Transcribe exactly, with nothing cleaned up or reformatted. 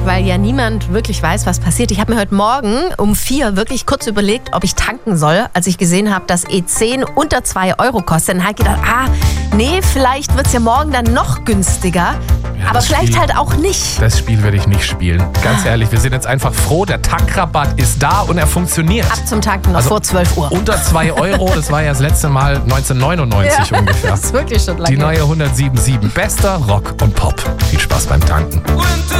weil ja niemand wirklich weiß, was passiert. Ich habe mir heute Morgen um vier wirklich kurz überlegt, ob ich tanken soll, als ich gesehen habe, dass E zehn unter zwei Euro kostet. Dann habe ich gedacht, ah, nee, vielleicht wird es ja morgen dann noch günstiger. Ja, aber vielleicht Spiel, halt auch nicht. Das Spiel werde ich nicht spielen. Ganz ehrlich, wir sind jetzt einfach froh, der Tankrabatt ist da und er funktioniert. Ab zum Tanken noch Also vor zwölf Uhr. Unter zwei Euro, das war ja das letzte Mal neunzehnhundertneunundneunzig Ja, ungefähr. das ist wirklich schon lange Die her. neue hundertsieben Komma sieben. Bester Rock und Pop. Viel Spaß beim Tanken. Winter